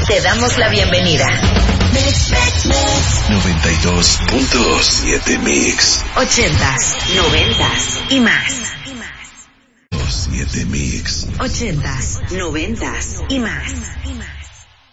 Te damos la bienvenida. 92.7 Mix. 80s, 90s y más. 7 Mix. 80s, 90s y más.